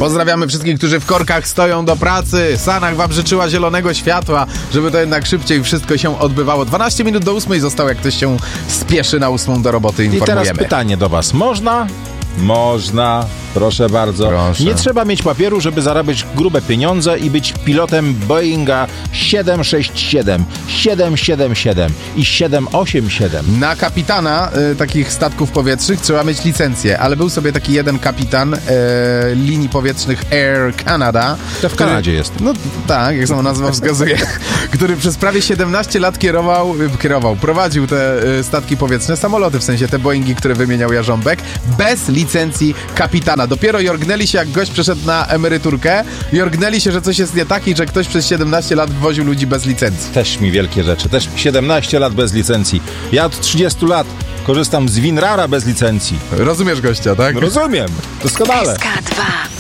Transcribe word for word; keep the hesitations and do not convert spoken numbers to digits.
Pozdrawiamy wszystkich, którzy w korkach stoją do pracy. Sanach wam życzyła zielonego światła, żeby to jednak szybciej wszystko się odbywało. dwanaście minut do ósmej zostało, jak ktoś się spieszy na ósmą do roboty, informujemy. I teraz pytanie do was. Można? Można. Proszę bardzo. Proszę. Nie trzeba mieć papieru, żeby zarabiać grube pieniądze i być pilotem Boeinga siedem sześć siedem, siedem siedem siedem i siedem osiem siedem. Na kapitana y, takich statków powietrznych trzeba mieć licencję, ale był sobie taki jeden kapitan y, linii powietrznych Air Canada. To w Kanadzie jest. No tak, jak sama nazwa wskazuje. Który przez prawie siedemnaście lat kierował, y, kierował, prowadził te y, statki powietrzne, samoloty, w sensie te Boeingi, które wymieniał Jarząbek, bez licencji kapitana. Dopiero jorgnęli się, jak gość przeszedł na emeryturkę, jorgnęli się, że coś jest nie tak i że ktoś przez siedemnaście lat woził ludzi bez licencji. Też mi wielkie rzeczy. Też siedemnaście lat bez licencji. Ja od trzydziestu lat korzystam z WinRara bez licencji. Rozumiesz gościa, tak? Rozumiem. Doskonale. S K dwa.